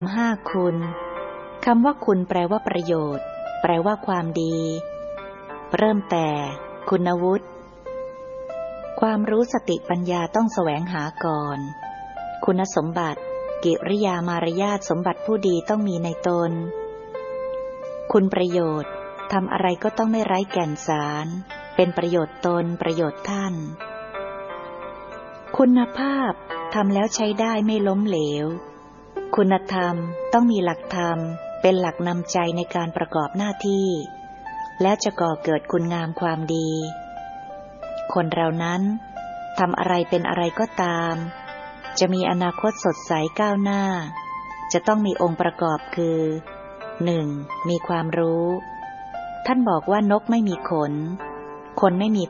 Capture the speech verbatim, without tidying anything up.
ห้าคุณคำว่าคุณแปลว่าประโยชน์แปลว่าความดีเริ่มแต่คุณวุฒิความรู้สติปัญญาต้องแสวงหาก่อนคุณสมบัติกิริยามารยาทสมบัติผู้ดีต้องมีในตนคุณประโยชน์ทำอะไรก็ต้องไม่ไร้แก่นสารเป็นประโยชน์ตนประโยชน์ท่านคุณภาพทำแล้วใช้ได้ไม่ล้มเหลวคุณธรรมต้องมีหลักธรรมเป็นหลักนำใจในการประกอบหน้าที่แล้วจะก่อเกิดคุณงามความดีคนเรานั้นทำอะไรเป็นอะไรก็ตามจะมีอนาคตสดใสก้าวหน้าจะต้องมีองค์ประกอบคือหนึ่งมีความรู้ท่านบอกว่านกไม่มีขนคนไม่มี